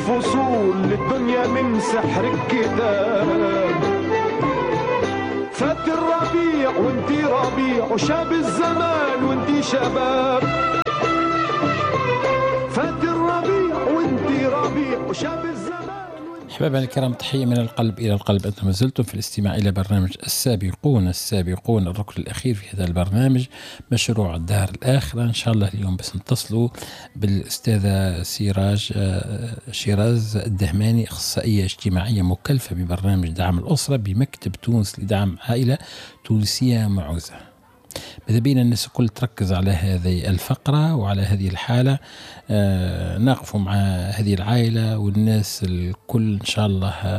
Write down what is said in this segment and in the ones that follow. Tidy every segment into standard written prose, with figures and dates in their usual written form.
الفصول للدنيا من سحر الكتاب. فات الربيع وانتي ربيع وشاب الزمان وانتي شباب. فات الربيع وانتي ربيع وشاب الزمان. أحبابنا الكرام، تحية من القلب إلى القلب. أنتم ما زلتم في الاستماع إلى برنامج السابقون الركن الأخير في هذا البرنامج، مشروع الدار الآخرة. إن شاء الله اليوم بس نتصلوا بالأستاذة شيراز الدهماني، أخصائية اجتماعية مكلفة ببرنامج دعم الأسرة بمكتب تونس لدعم عائلة تونسية معوزة. ماذا بينا الناس الكل تركز على هذه الفقرة وعلى هذه الحالة. نقف مع هذه العائلة والناس الكل إن شاء الله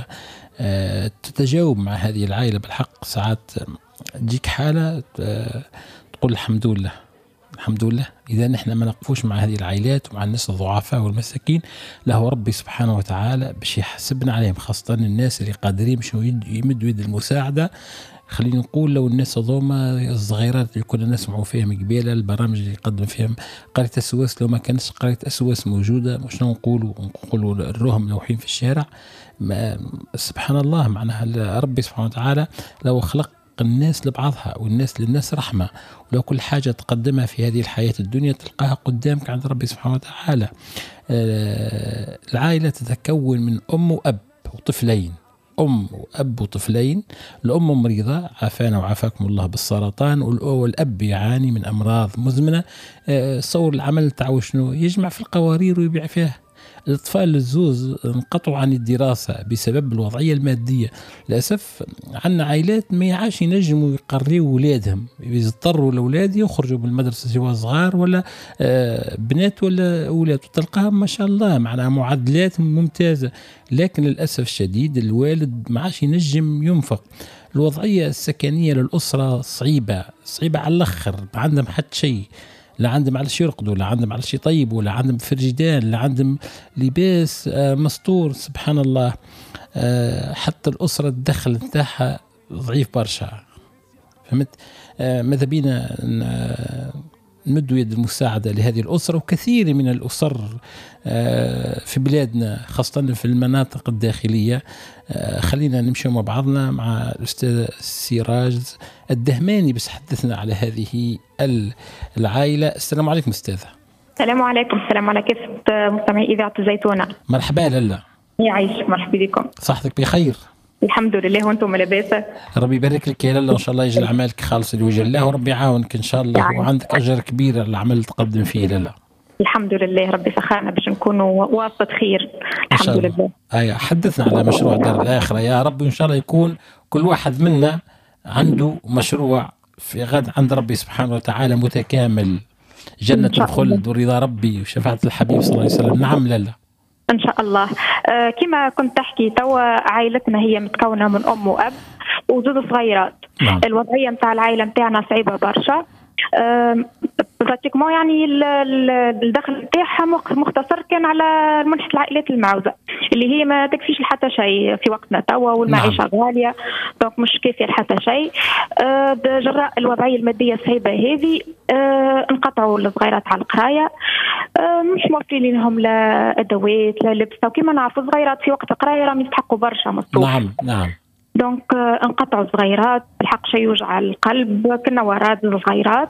تتجاوب مع هذه العائلة. بالحق ساعات تجيك حالة تقول الحمد لله إذا نحن ما نقفوش مع هذه العائلات ومع الناس الضعفاء والمساكين، له ربي سبحانه وتعالى باش يحسبنا عليهم، خاصة الناس اللي قادرين باش يمدوا يد المساعدة. خلينا نقول لو الناس هذوما الصغيرات اللي كنا نسمعوا فيهم قبيله، البرامج اللي يقدم فيهم قرية السواس، لو ما كانش قرية السواس موجودة مش نقولوا الرهم لوحين في الشارع. سبحان الله، معناها ربي سبحانه وتعالى لو خلق الناس لبعضها والناس للناس رحمة، ولو كل حاجة تقدمها في هذه الحياة الدنيا تلقاها قدامك عند ربي سبحانه وتعالى. العائلة تتكون من أم وأب وطفلين، أم وأب وطفلين. الأم مريضة عافانا وعافاكم الله بالسرطان، والأب يعاني من أمراض مزمنة. صور العمل تعو شنو يجمع في القوارير ويبيع فيها. الأطفال الزوز انقطعوا عن الدراسة بسبب الوضعية المادية. للأسف عندنا عائلات ما يعاش ينجموا يقريوا أولادهم، يضطروا الأولاد يخرجوا من المدرسة سواء صغار ولا بنات ولا أولاد، وتلقاهم ما شاء الله معنا معدلات ممتازة، لكن للأسف الشديد الوالد ما عاش ينجم ينفق. الوضعية السكنية للأسرة صعيبة على الأخر، ما عندهم حد شيء، لا عندهم على شيء يرقدوا، لا عندهم على شيء طيب، ولا عندهم فرجدان، لا عندهم لباس مستور. سبحان الله، حتى الأسرة الدخل نتاعها ضعيف برشا. فهمت؟ ماذا بينا نمدوا يد المساعدة لهذه الأسرة، وكثير من الأسر في بلادنا خاصة في المناطق الداخلية. خلينا نمشي مع بعضنا مع الأستاذ سيراز الدهماني بس حدثنا على هذه العائلة. السلام عليكم أستاذة. السلام عليكم. السلام على كافة مستمعي إذاعة الزيتونة. مرحبا لالا. يعيش، مرحبا بكم. صحتك بخير؟ الحمد لله، وانتم لاباس؟ ربي يبارك لك يا لالا، وان شاء الله يجعل اعمالك خالصه لوجه الله، وربي يعاونك ان شاء الله، وعندك اجر كبير على العمل اللي تقدم فيه لالا. الحمد لله، ربي سخرنا باش نكونوا واسطة خير. الحمد لله. حدثنا على مشروع دار الآخرة يا رب، وان شاء الله يكون كل واحد منا عنده مشروع في غد عند ربي سبحانه وتعالى متكامل، جنة الخلد ورضا ربي وشفاعة الحبيب صلى الله عليه وسلم. نعم لالا إن شاء الله. كما كنت تحكي توا، عائلتنا هي متكونة من أم وأب وزوج صغيرات. نعم. الوضعية متاع العائلة متاعنا صعيبة برشا. براتيكمون يعني الدخل متاعها مختصر كان على منحة العائلات المعوزة، اللي هي ما تكفيش لحتى شيء في وقتنا توا، والمعيشة غالية، دونك مش كافية لحتى شيء. جراء الوضعية المادية صعيبة هذه، انقطعوا الصغيرات على القراية، مش موفرين لهم لا أدوات لا لبس، وكما نعرفوا الصغيرات في وقت القراية راهم يستحقوا برشا مصروف. نعم. دونك انقطعوا صغيرات، بالحق شيء يوجع القلب. كنا وراد صغيرات.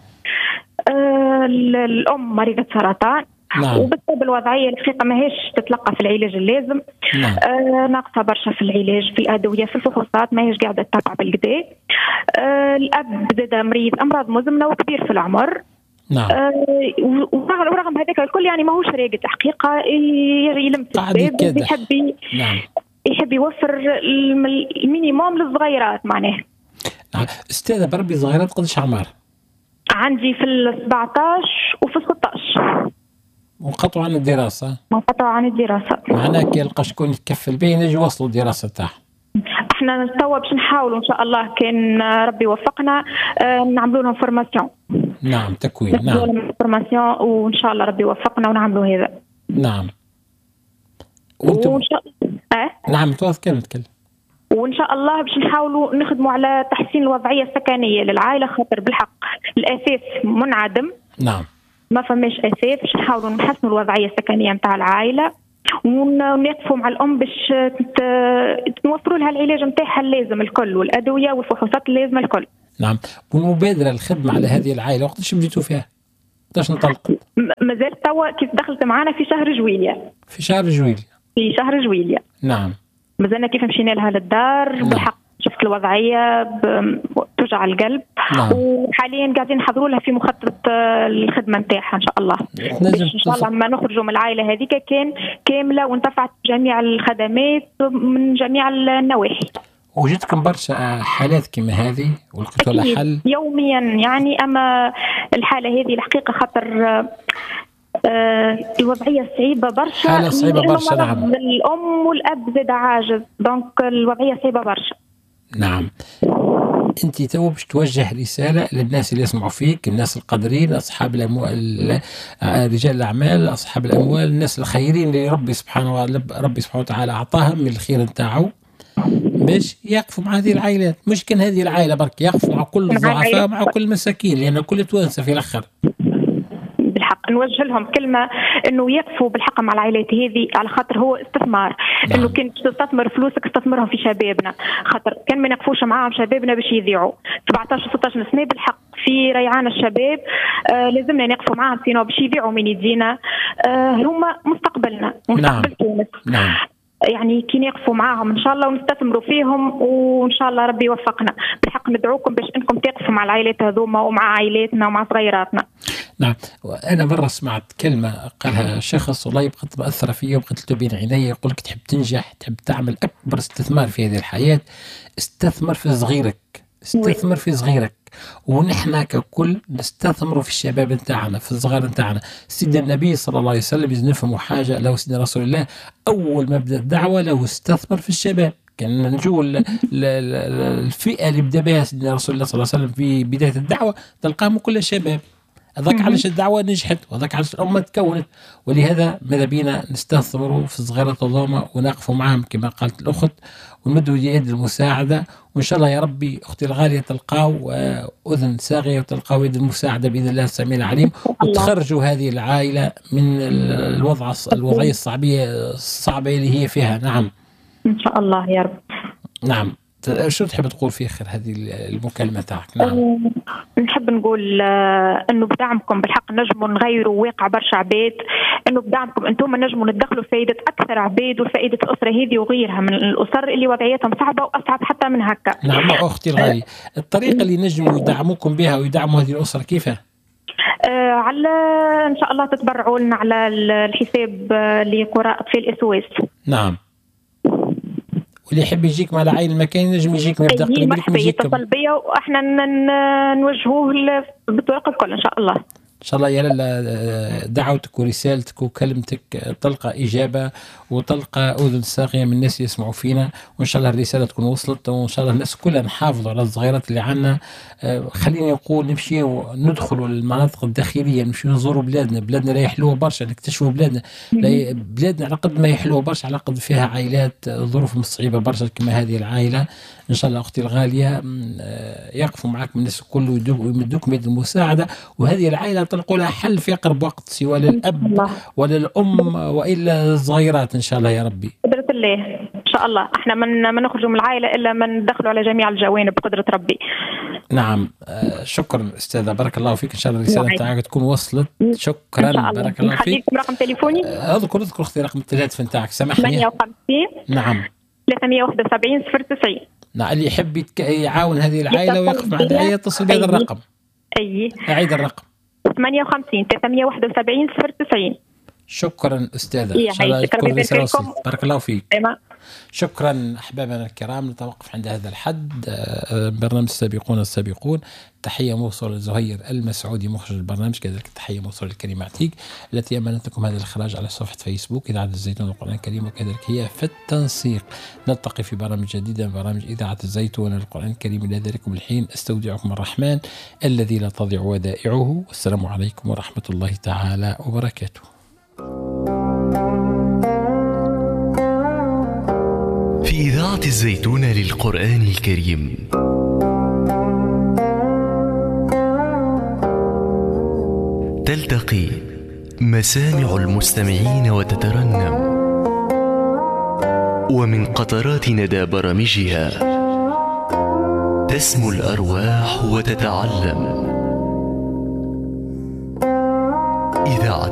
الأم مريضة سرطان. نعم. وبسبب الوضعية الحقيقة ماهيش تتلقى في العلاج اللازم. نعم. ناقصة برشا في العلاج، في الأدوية، في الفحوصات، ماهيش قاعدة تتابع بالكدا. الأب زاد مريض أمراض مزمنة وكبير في العمر. نعم. ورغم هذاك الكل يعني ماهوش راقد الحقيقة، يلم في الباب، يحب يوفر المينيموم للصغيرات معناه. استاذة بربي صغيرات قدش عمر؟ عندي في 17 وفي 16. وانقطعوا عن الدراسة؟ منقطعوا عن الدراسة. معناه كي يلقى شكون يتكفل به ينجي يوصلوا الدراسة تاعهم. احنا توا باش نحاولوا ان شاء الله كان ربي يوفقنا نعملوا لهم فورماسيون. نعم، تكوين. نعم، فورماسيون، وان شاء الله ربي يوفقنا ونعملوا هذا. نعم. وان شاء نعم، تكلم. وان شاء الله باش نحاولوا نخدموا على تحسين الوضعيه السكنيه للعائله، خاطر بالحق الاساس منعدم. نعم. ما فماش اساس، باش نحاولوا نحسنوا الوضعيه السكنيه نتاع العائله. ونقفوا مع الام باش نوفروا لها العلاج نتاعها اللازم الكل والادويه والفحوصات اللازمه الكل. نعم. والمبادره الخدمه على هذه العائله وقتاش بديتوا فيها؟ وقتاش نطلق؟ مازال توا كيف دخلت معنا في شهر جويليا. في شهر جويليا. في شهر جويليا. نعم. مازلنا كيف مشينا لها للدار. نعم. بالحق شفت الوضعيه توجع القلب. نعم. وحاليا قاعدين نحضروا لها في مخطط الخدمه نتاعها ان شاء الله. ان شاء الله ما نخرجوا من العائله هذيك كان كامله وانتفعت جميع الخدمات من جميع النواحي. وجدتكم برشا حالات كما هذه ولقيتوا لها حل يوميا يعني. اما الحاله هذه الحقيقه خاطر الوضعية صعيبة برشا. حالة صعيبة برشا. نعم. الأم والأب زاد عاجز دونك الوضعية صعيبة برشا. نعم. أنت تو باش توجه رسالة للناس اللي يسمعوا فيك، الناس القادرين، أصحاب الأموال، رجال الأعمال، أصحاب الأموال، الناس الخيرين اللي ربي سبحانه وتعالى أعطاهم من الخير نتاعو باش يقفوا مع هذه العائلات. مش كان هذه العائلة برك، يقفوا مع كل الضعفاء مع كل المساكين، لأن كل توانسة في الآخر. بالحق نوجه لهم كلمة إنه يقفوا بالحق مع العائلات هذه على خاطر هو استثمار. نعم. إنه كنت تستثمر فلوسك استثمرهم في شبابنا، خاطر كان ما نقفوش معاهم شبابنا باش يضيعوا 17-16 سنة. بالحق في ريعان الشباب لازمنا نقفوا معاهم سينو باش يضيعوا من يدينا. هما مستقبلنا ومستقبل تونس. نعم. يعني كي نقفوا معاهم ان شاء الله ونستثمروا فيهم وان شاء الله ربي يوفقنا. بالحق ندعوكم باش انكم تقفوا مع العائلات هذوما ومع عائلاتنا ومع صغيراتنا. نعم. وانا مره سمعت كلمه قالها شخص والله بقت مأثره فيا وبقت بين عيني، يقول لك تحب تنجح، تحب تعمل اكبر استثمار في هذه الحياه، استثمر في صغيرك، استثمر في صغيرك. ونحن ككل نستثمروا في الشباب نتاعنا، في الصغار نتاعنا. سيدنا النبي صلى الله عليه وسلم نفهموا حاجه، لو سيدنا رسول الله اول ما بدا الدعوه لو استثمر في الشباب. كان نجوا الفئه اللي بدا بها سيدنا رسول الله صلى الله عليه وسلم في بدايه الدعوه تلقاهم كل شباب. هذاك علاش الدعوه نجحت وهذاك علاش الامه تكونت. ولهذا ماذا بينا نستثمروا في الصغيرات الظلمه ونقفوا معهم كما قالت الاخت ونمدوا يد المساعده. وان شاء الله يا ربي اختي الغاليه تلقاو اذن صاغيه وتلقاو يد المساعده باذن الله السميع العليم، وتخرجوا هذه العائله من الوضعيه الصعبه اللي هي فيها. نعم ان شاء الله يا رب. نعم. شو تحب تقول في آخر هذه المكالمة تاعك؟ نعم. نحب نقول أنه بدعمكم بالحق نجموا نغيروا واقع برشا عباد، أنه بدعمكم أنتم نجموا ندخلوا فائدة أكثر عباد وفائدة الأسرة هذه وغيرها من الأسر اللي وضعيتهم صعبة وأصعب حتى من هكا. نعم أختي الغالية، الطريقة اللي نجموا يدعموكم بها ويدعموا هذه الأسرة كيفها؟ على إن شاء الله تتبرعوا لنا على الحساب لقراء أطفال SOS. نعم. واللي يحب يجيك مع العائلة المكان ينجم يجيك ويبدا قريب لكم يجيكم. يتصل بيا واحنا نوجهوه بالطرق الكل ان شاء الله. إن شاء الله يا لالا دعوتك ورسالتك وكلمتك تلقى إجابة وتلقى أذن صاغية من الناس يسمعوا فينا، وإن شاء الله الرسالة تكون وصلت، وإن شاء الله الناس كلها نحافظوا على الصغيرات اللي عنا. خلينا نقول نمشي وندخلوا المناطق الداخلية، نمشي نزوروا بلادنا لا يحلوه برشا، نكتشفوا بلادنا على قد ما يحلوه برشا على قد فيها عائلات ظروفهم صعيبة برشا كما هذه العائلة. إن شاء الله أختي الغالية يقفوا معك من الناس الكل ويمدوكم يد المساعدة، وهذه العائلة تلقوا لها حل في أقرب وقت سواء للأب ولا الأم وإلا الصغيرات إن شاء الله يا ربي. قدرة الله إن شاء الله. إحنا ما نخرجوا من العائلة إلا من ندخلوا على جميع الجوانب بقدرة ربي. نعم. شكرا أستاذة، بارك الله فيك. إن شاء الله الرسالة نتاعك تكون وصلت. شكرا، بارك الله فيك. خليكم رقم تليفوني. أذكر أختي رقم التليفون نتاعك، سامحني. 58 نعم 371 090. نعم. اللي يحب يعاون هذه العائلة ويقف مع العائلة يتصل بهذا الرقم. أعيد الرقم 58 371 090. شكرا أستاذة. إن شاء الله تكون الرسالة وصلت. بارك الله فيك. شكرا أحبابنا الكرام. نتوقف عند هذا الحد. برنامج السابقون. تحية موصولة لزهير المسعودي مخرج البرنامج، كذلك تحية موصولة لكريم عتيق التي أمانت لكم هذا الإخراج على صفحة فيسبوك إذاعة الزيتون للقرآن الكريم، وكذلك هي في التنسيق. نلتقي في برامج جديدة من برامج إذاعة الزيتون للقرآن الكريم. إلى ذلكم الحين أستودعكم الرحمن الذي لا تضيع ودائعه، والسلام عليكم ورحمة الله تعالى وبركاته. في إذاعة الزيتون للقرآن الكريم تلتقي مسامع المستمعين وتترنم ومن قطرات ندى برامجها تسمو الأرواح وتتعلم. إذاعة